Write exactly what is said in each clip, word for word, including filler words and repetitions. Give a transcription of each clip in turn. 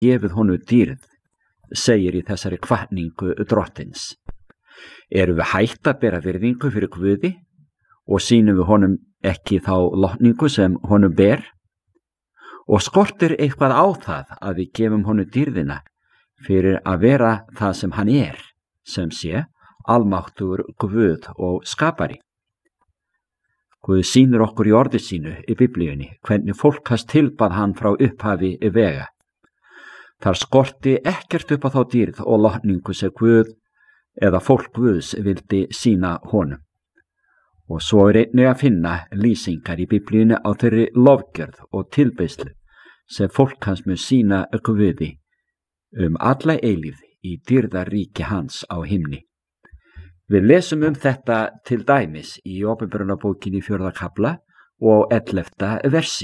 gefið honum dýrð, segir í þessari hvatningu drottins. Erum við hætt að bera virðingu fyrir Guði og sýnum við honum ekki þá lotningu sem honum ber? Og skortir eitthvað á það að við gefum honum dýrðina fyrir að vera það sem hann er, sem sé almáttugur Guð og skapari. Guð sýnir okkur í orði sínu í Biblíunni hvernig fólk has tilbað hann frá upphafi í vega. Þar skorti ekkert upp á þá dýrð og lotningu sem Guð eða fólk Guðs vildi sýna honum. Og svo er einnig að finna lýsingar í Biblíunni á þeirri lofgjörð og tilbeiðslu sem fólk hans mun sýna Guði um alla eilífð í dýrðaríki hans á himni. Við lesum um þetta til dæmis í Opinberunarbókinni í fjórða kafla og ellefta versi.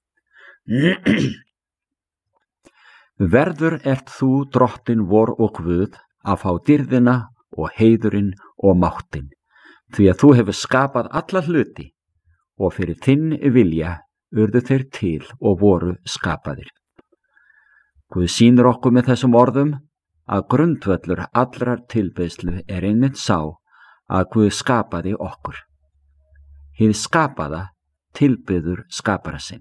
Verður ert þú drottin vor og Guð að fá dýrðina og heiðurinn og máttin, því að þú hefur skapað alla hluti og fyrir þinn vilja urðu þeir til og voru skapaðir. Guð sýnir okkur með þessum orðum að grundvöllur allrar tilbeiðslu er einmitt sá að Guð skapaði okkur. Hið skapaða tilbiður skapara sinn.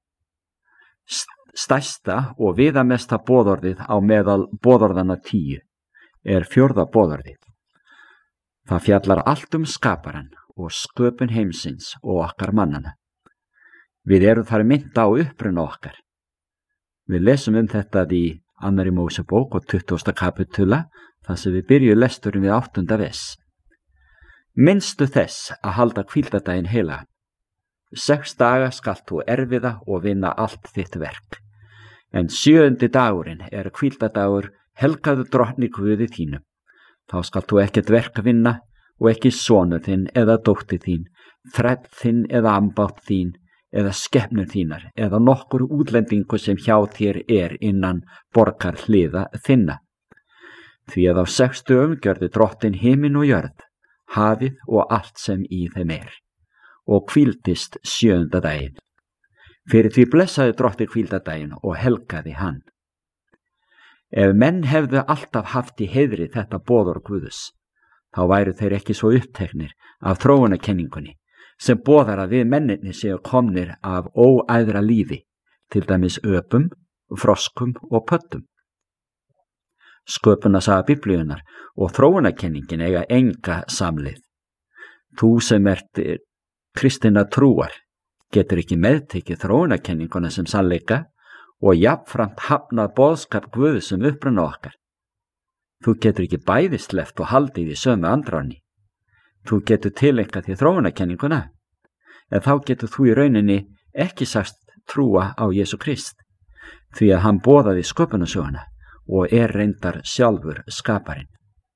Stærsta og viðamesta boðorðið á meðal boðorðanna tíu er fjórða boðorðið. Það fjallar allt um skaparan og sköpun heimsins og okkar mannana. Við erum þar mynda á uppruna okkar. Við lesum um þetta í annarri Mósebók og tuttugasta kapitula þar sem við byrjum lesturinn við áttunda vers. Minnstu þess að halda hvíldardaginn heila. Sex daga skalt þú erfiða og vinna allt þitt verk. En sjöundi dagurinn er hvíldardagur helgaður drottni Guði þínum. Þá skalt þú ekkert verk vinna og ekki sonur þinn eða dóttir þín, þræll þinn eða ambátt þín, eða skepnur þínar, eða nokkur útlendingu sem hjá þér er innan borgar hliða þinna. Því að á sextu umgjörði drottin himin og jörð, hafið og allt sem í þeim er, og hvíldist sjöunda daginn. Fyrir því blessaði drottinn hvíldardaginn og helgaði hann. Ef menn hefðu alltaf haft í heiðri þetta boðorð Guðs, þá væru þeir ekki svo uppteknir af þróunarkenningunni, sem boðar að við menninni séu komnir af óæðra lífi, til dæmis öpum, froskum og pöttum. Sköpunarsaga Biblíunnar og þróunarkenningin eiga enga samleið. Þú sem ert kristinna trúar getur ekki meðtekið þróunarkenninguna sem sannleika og jafnframt hafnað boðskap Guðs sem uppruna okkar. Þú getur ekki bæði sleppt og haldið í sömu andráni. Þú getur tileinkað því þróunarkenninguna, en þá getur þú í rauninni ekki sagst trúa á Jesú Krist, því að hann boðaði sköpunarsöguna og er reyndar sjálfur skaparinn.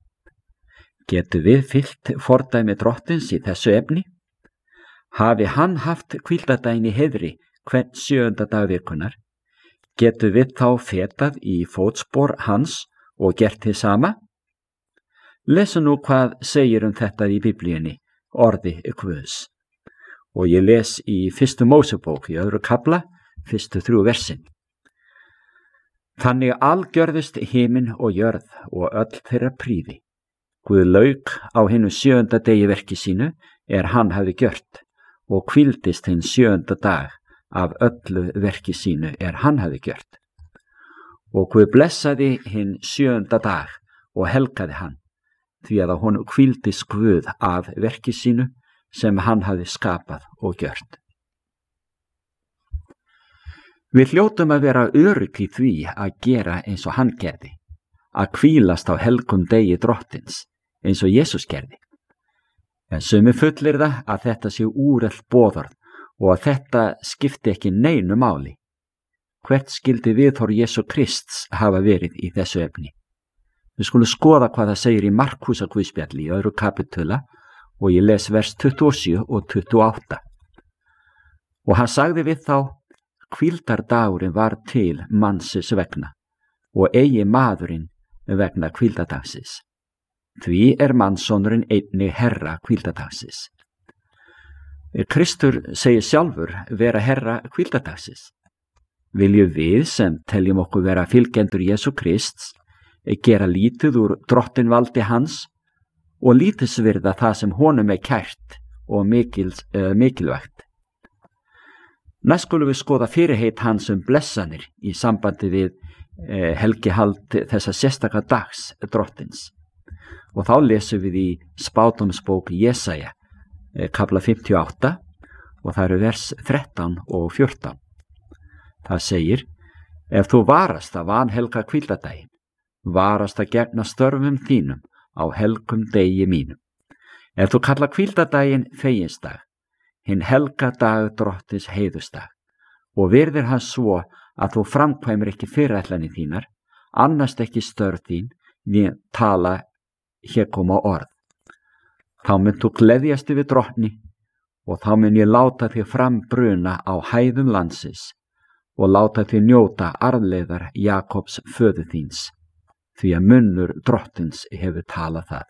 Getur við fylgt fordæmi drottins í þessu efni? Hafi hann haft hvíldardaginn í heiðri hvern sjöunda dag vikunnar, getur við þá fetað í fótspor hans og gert þið sama? Lesu nú hvað segir um þetta í Biblíunni, orði Guðs. Og ég les í fyrstu Mósebók í öðru kafla, fyrstu þrjú versin. Þannig algjörðust himin og jörð og öll þeirra príði. Guð lauk á hinu sjöunda degi verki sínu er hann hafi gjört og hvíldist hinn sjöunda dag af öllu verki sínu er hann hafi gjört. Og Guð blessaði hinn sjöunda dag og helgaði hann, því að honum hvíldist Guð af verki sínu sem hann hafi skapað og gjört. Við hljótum að vera örugg í því að gera eins og hann gerði, að hvílast á helgum degi drottins, eins og Jesús gerði. En sumi fullir það að þetta sé úrelt boðorð og að þetta skipti ekki neinu máli. Hvert skildi viðhorf Jesú Krists hafa verið í þessu efni? Við skulum skoða hvað það segir í Markúsar guðspjalli í öðru kapitula og ég les vers tuttugu og sjö og tuttugu og átta. Og hann sagði við þá, hvíldardagurinn var til mannsins vegna og eigi maðurinn vegna hvíldardagsins. Því er mannssonurinn einnig herra hvíldardagsins. Kristur segir sjálfur vera herra hvíldardagsins. Viljum við sem teljum okkur vera fylgjendur Jesú Krists gera lítið úr drottinvaldi hans og lítilsvirða það sem honum er kært og mikils, uh, mikilvægt. Næst skulum við skoða fyrirheit hans um blessanir í sambandi við uh, helgihald þessa sérstaka dags drottins. Og þá lesum við í spádómsbók Jesaja, uh, kafla fimmtíu og átta, og það eru vers þrettán og fjórtán. Það segir, ef þú varast að vanhelga hvíldardaginn, varast að gegna störfum þínum á helgum degi mínum. Ef þú kalla hvíldardaginn feginsdag, hinn helga dag drottins heiðusdag, og virðir hann svo að þú framkvæmir ekki fyrirætlanir þínar, annast ekki störf þín, né tala hér koma orð. Þá mun þú gleðjast yfir drottni, og þá mun ég láta þig frambruna á hæðum landsins, og láta þig njóta arfleiðar Jakobs föður þíns, því að munnur drottins hefur talað það.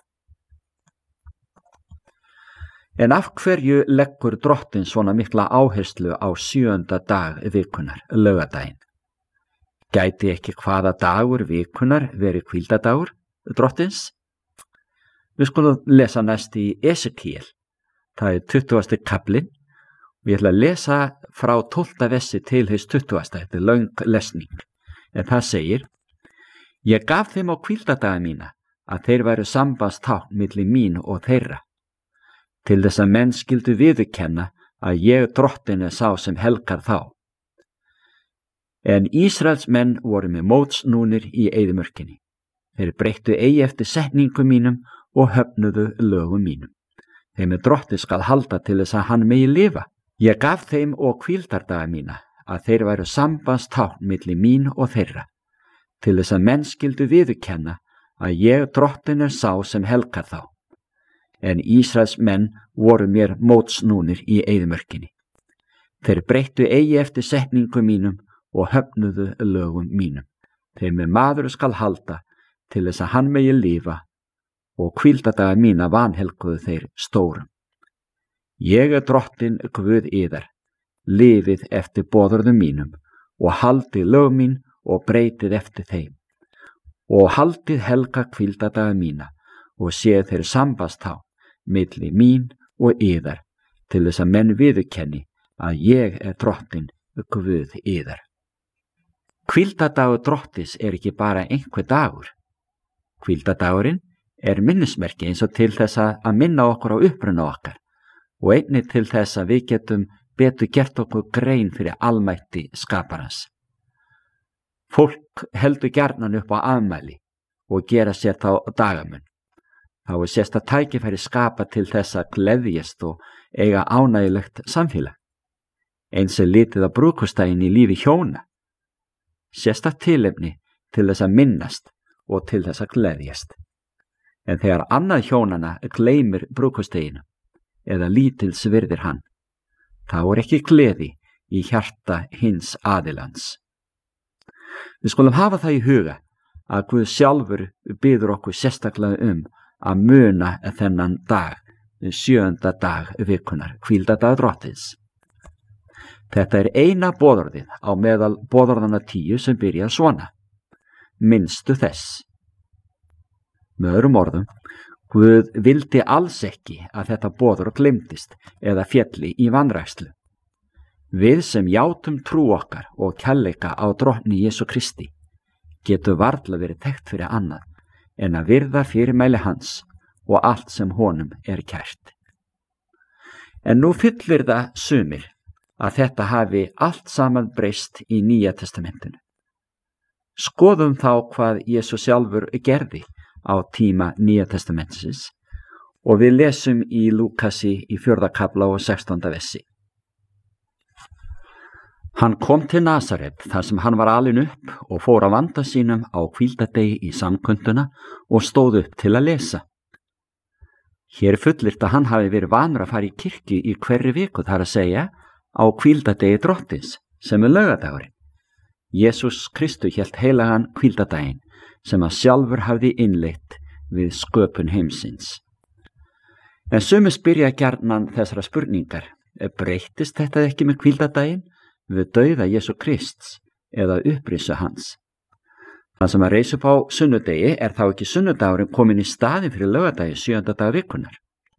En af hverju leggur drottinn svona mikla áherslu á sjöunda dag vikunar, laugardaginn? Gæti ekki hvaða dagur vikunar verið hvíldadagur drottins? Við skulum lesa næst í Esekiel, það er tuttugasti kaflinn, og ég ætla að lesa frá tólfta versi til hins tuttugasta, þetta er löng lesning, en það segir, ég gaf þeim á hvíldadaga mína að þeir væru sambandstákn milli mín og þeirra, til þess að menn skyldu viðurkenna að ég drottinn er sá sem helgar þá. En Ísraels menn voru með mótsnúnir í eyðimörkinni. Þeir breyttu eigi eftir setningum mínum og höfnuðu lögum mínum. Þeim er drottinn skal halda til þess að hann megi lifa. Ég gaf þeim og hvíldardaga mína að þeir væru sambandstákn milli mín og þeirra, til þess að menn skyldu viðurkenna að ég drottinn er sá sem helgar þá. En Ísraels menn voru mér mótsnúnir í eyðimörkinni. Þeir breyttu eigi eftir setningum mínum og höfnuðu lögum mínum. Þeim er maður skal halda til þess að hann megi lifa, og hvíldadaga mína vanhelguðu þeir stórum. Ég er drottinn Guð yðar, lifið eftir boðorðum mínum, og haldið lög mín og breytið eftir þeim. Og haldið helga hvíldadaga mína, og séð þeir sambandstá milli mín og yðar, til þess að menn viðurkenni að ég er drottinn Guð yðar. Hvíldadagur drottis er ekki bara einhver dagur. Hvíldadagurinn er minnismerki eins og til þess að minna okkur á uppruna okkar, og einnig til þess að við getum betur gert okkur grein fyrir almætti skaparans. Fólk heldur gjarnan upp á afmæli og gera sér þá dagamun. Þá er sérsta tækifæri skapa til þess að gleðjast og eiga ánægilegt samfélag. Eins er litið á brúðkaupsdaginn í lífi hjóna. Sérsta tilefni til þess að minnast og til þess að gleðjast. En þegar annað hjónana gleymir brúðkaupsdeginum, eða lítils virðir hann, þá er ekki gleði í hjarta hins aðilans. Við skulum hafa það í huga að Guð sjálfur biður okkur sérstaklega um að muna þennan dag, sjöunda dag vikunar, hvíldadag drottins. Þetta er eina boðorðið á meðal boðorðana tíu sem byrja svona. Minnstu þess. Með öðrum orðum, Guð vildi alls ekki að þetta boðorð gleymdist eða félli í vanrækslu. Við sem játum trú okkar og kærleika á drottni Jesú Kristi getur varla verið þekkt fyrir annað en að virða fyrirmæli hans og allt sem honum er kært. En nú fyllir það sumir að þetta hafi allt saman breyst í Nýja testamentinu. Skoðum þá hvað Jesú sjálfur gerði á tíma Nýja testamentsins og við lesum í Lúkasi í fjórða kafla og sextánda versi. Hann kom til Nasaret þar sem hann var alinn upp og fór að vanda sínum á hvíldardegi í samkunduna og stóð upp til að lesa. Hér er fullyrt að hann hafi verið vanur að fara í kirkju í hverri viku, þar að segja á hvíldardegi drottins sem er laugardagurinn. Jesús Kristur hélt heilagan hvíldardaginn sem að sjálfur hafði innleitt við sköpun heimsins. En sumir spyrja gjarnan þessara spurningar, breyttist þetta ekki með hvíldardaginn við dauða Jesú Krists eða upprisu hans. Það sem að reisa upp á sunnudegi er þá ekki sunnudagurinn komin í staðin fyrir laugardagi sjöunda dag vikunar.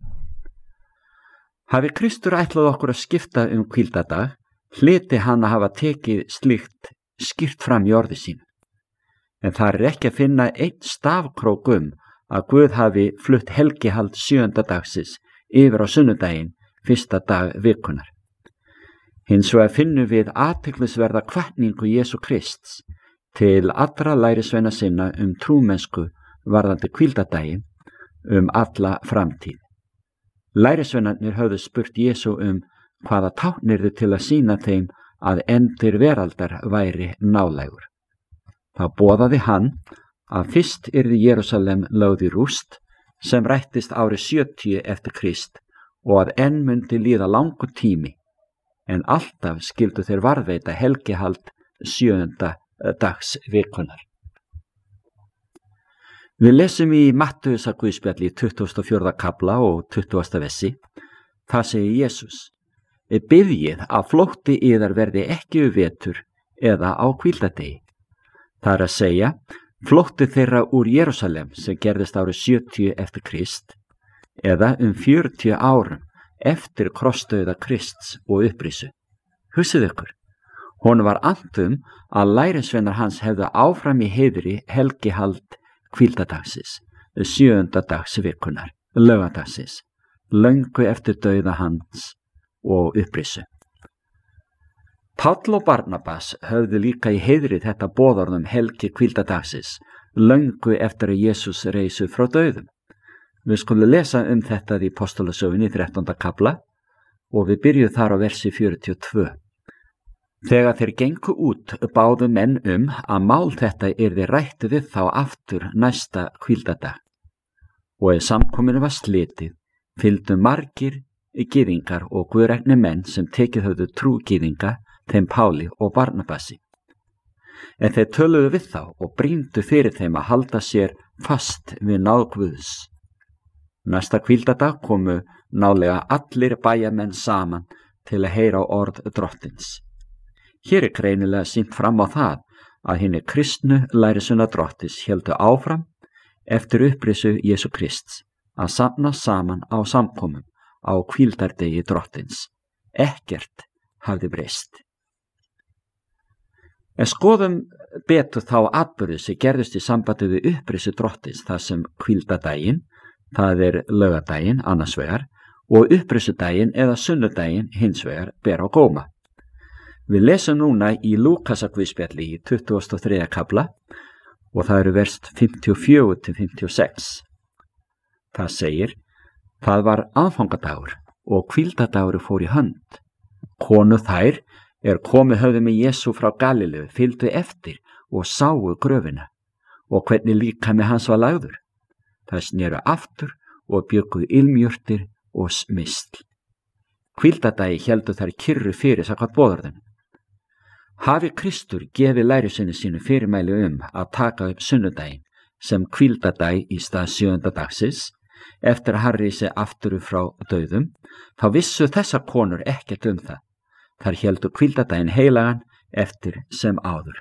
Hafi Kristur ætlað okkur að skipta um hvíldadag, hlyti hann að hafa tekið slíkt skýrt fram í orði sínu. En það er ekki að finna einn stafkrók um að Guð hafi flutt helgihald sjöunda dagsins yfir á sunnudaginn fyrsta dag vikunar. Hins vegar finnum við athyglisverða hvatningu Jesú Krists til allra lærisveina sinna um trúmennsku varðandi hvíldadaginn um alla framtíð. Lærisveinarnir höfðu spurt Jesú um hvaða táknirðu til að sýna þeim að endir veraldar væri nálægur. Þá boðaði hann að fyrst yrði Jerúsalem lögð í rúst sem rættist árið sjötíu eftir Krist og að enn myndi líða langur tími, en alltaf skyldu þeir varðveita helgihald sjöunda dags vikunar. Við lesum í Mattheusar guðspjalli í tuttugasta og fjórða kafla og tuttugasta vessi. Það segir Jesús: Biðjið að flótti yðar verði ekki um vetur eða á hvíldadegi. Það er að segja, flótti þeirra úr Jerúsalem sem gerðist árið sjötíu eftir Krist, eða um fjörutíu árum eftir krossdauða Krists og upprisu. Hugsið ykkur, honum var annt um að lærisveinar hans hefðu áfram í heiðri helgihald hvíldadagsins, sjöunda dags vikunar, laugadagsins, löngu eftir dauða hans og upprisu. Páll og Barnabas höfðu líka í heiðri þetta boðorðum helgi hvíldadagsins, löngu eftir að Jesús reisu frá dauðum. Við skulum lesa um þetta í Apostolasögunni í þrettánda kafla og við byrjuð þar á versi fjörutíu og tvö. Þegar þeir gengu út báðu menn um að mál þetta yrði rætt við þá aftur næsta hvíldadag. Og ef samkominu var slitið, fylgdu margir gyðingar og guðrekni menn sem tekið höfðu trúgyðinga þeim Páli og Barnabasi. En þeir töluðu við þá og brýndu fyrir þeim að halda sér fast við náð Guðs. Næsta hvíldadag komu nálega allir bæjamenn saman til að heyra orð drottins. Hér er greinilega sýnt fram á það að hinni kristnu lærisveina drottis héldu áfram eftir upprisu Jesú Krists að safna saman á samkomum á hvíldardegi drottins. Ekkert hafði breyst. En skoðum betur þá atburði sem gerðist í sambandi við upprisu drottins þar sem hvíldadaginn, það er laugardaginn annars vegar, og upprisudaginn eða sunnudaginn hins vegar ber á góma. Við lesum núna í Lúkasar guðspjalli í tuttugasta og þriðja kafla og það eru vers fimmtíu og fjögur til fimmtíu og sex. Það segir, það var aðfangadagur og hvíldadagur fór í hönd. Konu þær er komið höfðu með Jesú frá Galileu, fylgdu eftir og sáu gröfina og hvernig líkami hans var lagður. Það sneru aftur og bjuggu ilmjurtir og smysl. Hvíldadagi héldu þær kyrru fyrir samkvæmt boðorðinu. Hafi Kristur gefið lærisveini sínu fyrirmæli um að taka upp sunnudaginn sem hvíldadag í stað sjöunda dagsins, eftir að hann reisi aftur frá dauðum, þá vissu þessar konur ekkert um það. Þær héldu hvíldadaginn heilagan eftir sem áður.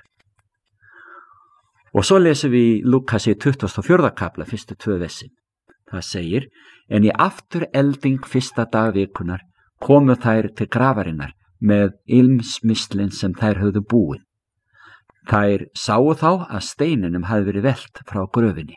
Og svo lesum við í Lúkasi tuttugasta og fjórða kafla fyrstu tvö versin. Það segir, en í aftur elding fyrsta dag vikunar komu þær til grafarinnar með ilmsmislin sem þær höfðu búið. Þær sáu þá að steininum hafði verið velt frá gröfinni.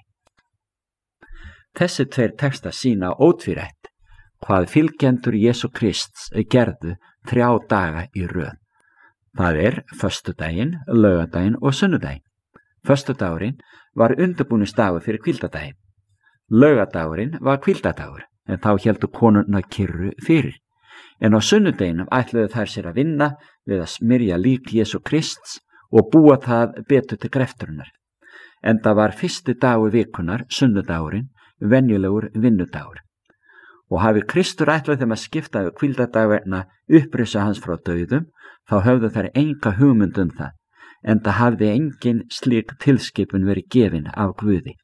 Þessi tveir texta sína ótvírætt hvað fylgjendur Jesú Krists gerðu þrjá daga í röð. Það er föstudaginn, laugardaginn og sunnudaginn. Föstudagurinn var undirbúningsdagur fyrir hvíldadaginn. Laugardagurinn var hvíldadagur, en þá héldu konurnar kyrru fyrir. En á sunnudeginum ætluðu þær sér að vinna við að smyrja lík Jesú Krists og búa það betur til grefturinnar. Enda var fyrsti dagur vikunar, sunnudagurinn, venjulegur vinnudagur. Og hafi Kristur ætlað þeim að skipta við hvíldadag vegna upprisa hans frá dauðum, þá höfðu þær enga hugmynd um það, enda hafði engin slík tilskipun verið gefin af Guði.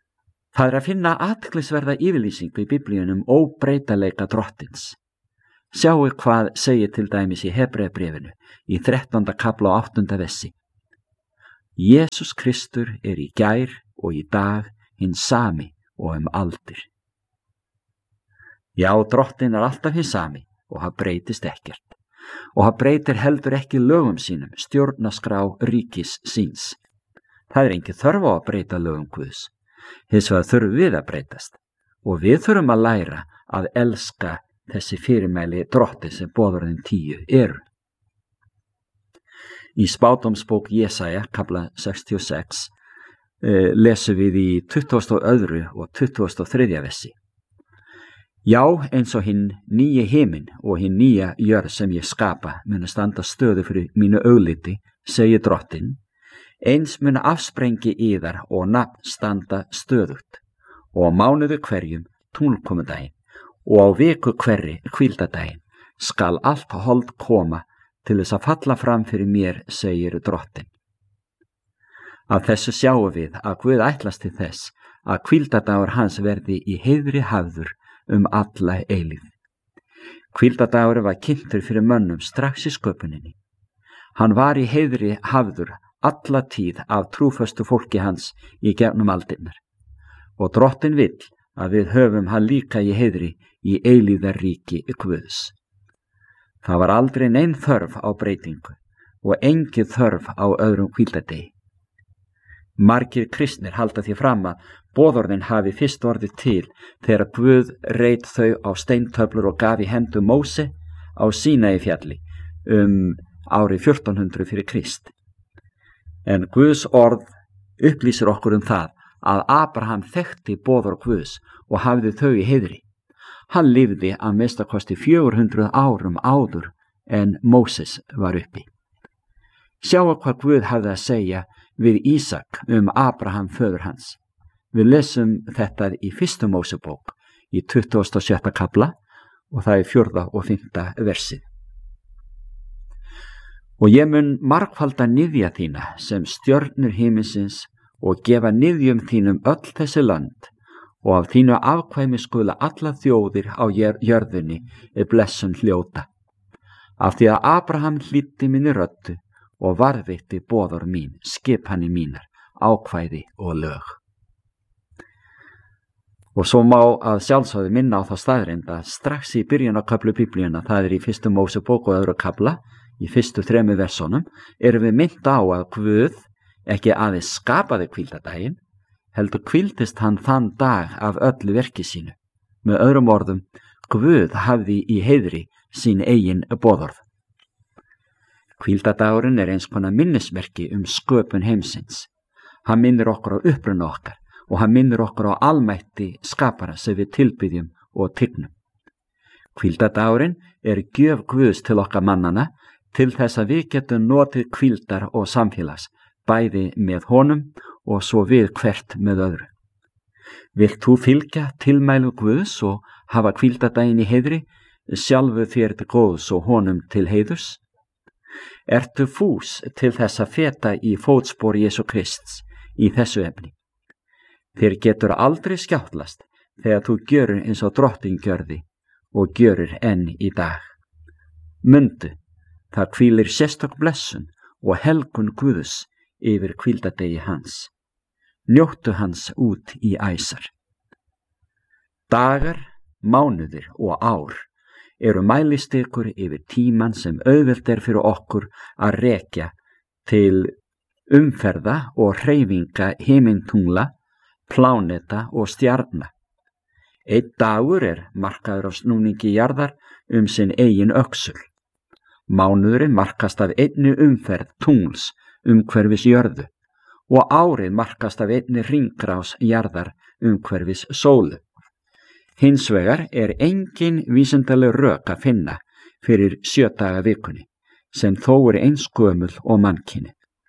Það er að finna athyglisverða yfirlýsingu í Biblíunum óbreytanleika drottins. Sjáu hvað segir til dæmis í Hebreabréfinu í þrettánda kafla og áttunda versi. Jesús Kristur er í gær og í dag hinn sami og um aldir. Já, Drottinn er alltaf hinn sami og hann breytist ekkert. Og hann breytir heldur ekki lögum sínum, stjórnarskrá ríkis síns. Það er engin þörf á að breyta lögum Guðs. Hins vegar þurfum við að breytast og við þurfum að læra að elska þessi fyrirmæli Drottins sem boðorðin tíu eru. Í spádómsbók Jesaja, kafla sextíu og sex, eh, lesum við í tuttugasta og öðru og tuttugasta og þriðja versi. Já, eins og hinn nýji himinn og hinn nýja jörð sem ég skapa muni standa stöðu fyrir mínu augliti, segir Drottinn, eins muni afsprengi yðar og nafn standa stöðugt, og á mánuði hverjum tunglkomudaginn, og á viku hverri hvíldadaginn skal allt hold koma til þess að falla fram fyrir mér, segir Drottinn. Af þessu sjáum við að Guð ætlast til þess að hvíldadagur hans verði í heiðri hafður um alla eilífð. Hvíldadagur var kynntur fyrir mönnum strax í sköpuninni. Hann var í heiðri hafður alla tíð af trúföstu fólki hans í gegnum aldirnar. Og Drottinn vill að við höfum hann líka í heiðri í eilífðarríki Guðs. Það var aldrei nein þörf á breytingu og engin þörf á öðrum hvíldadegi. Margir kristnir halda því fram að boðorðin hafi fyrst orðið til þegar Guð reit þau á steintöflur og gaf í hendur Móse á Sínai fjalli um árið fjórtán hundruð fyrir Krist. En Guðs orð upplýsir okkur um það að Abraham þekkti boðorð Guðs og hafði þau í heiðri. Hann lifði að minnstakosti fjögur hundruð árum áður en Móses var uppi. Sjáu hvað Guð hafði að segja við Ísak um Abraham föður hans. Við lesum þetta í fyrstu Mósebók í tuttugasta og sjötta kafla og það er fjórða og fimmta versið. Og ég mun margfalda niðja þína sem stjörnur himinsins og gefa niðjum þínum öll þessi land og af þínu afkvæmi skula alla þjóðir á jörðinni er blessun hljóta. Af því að Abraham hlýddi minni röddu og varðveitti boðor mín, skipanir mínar, ákvæði og lög. Og svo má að sjálfsögðu minna á þá staðreind að strax í byrjun á köflu Biblíuna, það er í fyrstu Mósebók og öðru kafla, í fyrstu þremur versónum, erum við minnt á að Guð ekki aðeins skapaði hvíldadaginn, heldur hvíldist hann þann dag af öllu verki sínu. Með öðrum orðum, Guð hafði í heiðri sín eigin boðorð. Hvíldadagurinn er eins konar minnismerki um sköpun heimsins. Hann minnir okkur á uppruna okkar og hann minnir okkur á almætti skapara sem við tilbyggjum og tignum. Hvíldadagurinn er gjöf Guðs til okkar mannana til þess að við getum notið hvíldar og samfélags, bæði með honum og svo við hvert með öðru. Vilt þú fylgja tilmælu Guðs og hafa hvíldadaginn í heiðri, sjálfu þér til góðs og honum til heiðurs? Ertu fús til þess að feta í fótspor Jesú Krists í þessu efni? Þér getur aldrei skjáttlast þegar þú gjörir eins og Drottinn gjörði og gjörir enn í dag. Mundu, það hvílir sérstök blessun og helgun Guðs yfir hvíldadegi hans. Njóttu hans út í æsar. Dagar, mánuðir og ár eru mælistikur yfir tíman sem auðvelt er fyrir okkur að rekja til umferða og hreyfinga himintungla, pláneta og stjarna. Einn dagur er markaður af snúningi jarðar um sinn eigin öxul. Mánuðurinn markast af einni umferð tungls umhverfis jörðu og árið markast af einni hringrás jarðar umhverfis sólu. Hins vegar er engin vísindaleg rök að finna fyrir sjö daga vikunni, sem þó er eins gömul og mannkyni.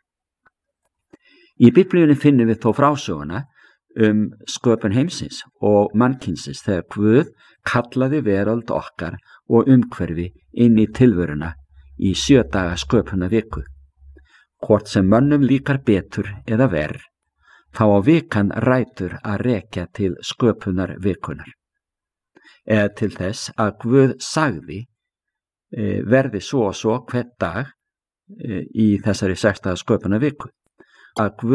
Í Biblíunni finnum við þó frásöguna um sköpun heimsins og mannkynsins þegar Guð kallaði veröld okkar og umhverfi inn í tilveruna í sjö daga sköpuna viku. Hvort sem mönnum líkar betur eða verr, þá á vikan rætur að rekja til sköpunar vikunar. Eða til þess að Guð sagði e, verði svo og svo hvern dag e, í þessari sextán sköpunarviku. Að Guð